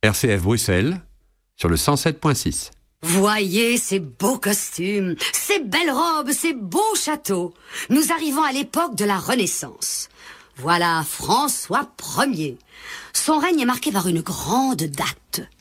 RCF Bruxelles, sur le 107.6. Voyez ces beaux costumes, ces belles robes, ces beaux châteaux. Nous arrivons à l'époque de la Renaissance. Voilà François Ier. Son règne est marqué par une grande date.